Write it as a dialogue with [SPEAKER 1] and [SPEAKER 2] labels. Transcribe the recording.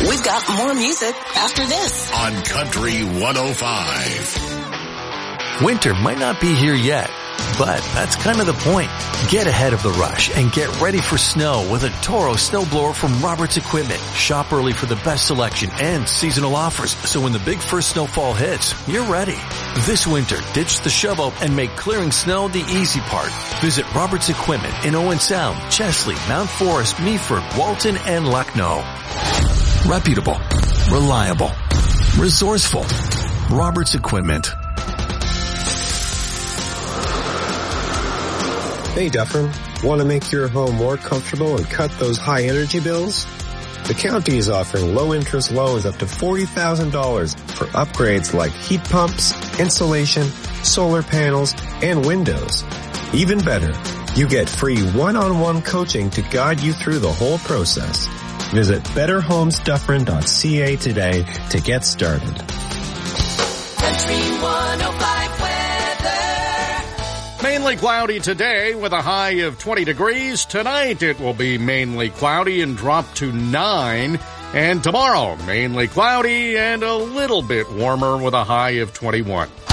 [SPEAKER 1] We've got more music after this
[SPEAKER 2] on Country 105.
[SPEAKER 3] Winter might not be here yet, but that's kind of the point. Get ahead of the rush and get ready for snow with a Toro snowblower from Roberts Equipment. Shop early for the best selection and seasonal offers, so when the big first snowfall hits, you're ready. This winter, ditch the shovel and make clearing snow the easy part. Visit Roberts Equipment in Owen Sound, Chesley, Mount Forest, Meaford, Walton, and Lucknow. Reputable, reliable, resourceful. Roberts Equipment.
[SPEAKER 4] Hey Dufferin, want to make your home more comfortable and cut those high energy bills? The county is offering low interest loans up to $40,000 for upgrades like heat pumps, insulation, solar panels, and windows. Even better, you get free one-on-one coaching to guide you through the whole process. Visit betterhomesdufferin.ca today to get started.
[SPEAKER 1] Country 105 weather.
[SPEAKER 5] Mainly cloudy today with a high of 20 degrees. Tonight it will be mainly cloudy and drop to 9. And tomorrow, mainly cloudy and a little bit warmer with a high of 21.